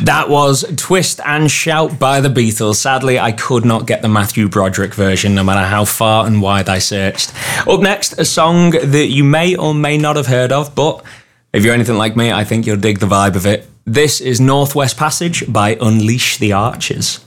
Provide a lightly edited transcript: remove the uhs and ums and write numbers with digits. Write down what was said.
That was Twist and Shout by the Beatles. Sadly, I could not get the Matthew Broderick version, no matter how far and wide I searched. Up next, a song that you may or may not have heard of, but if you're anything like me, I think you'll dig the vibe of it. This is Northwest Passage by Unleash the Archers.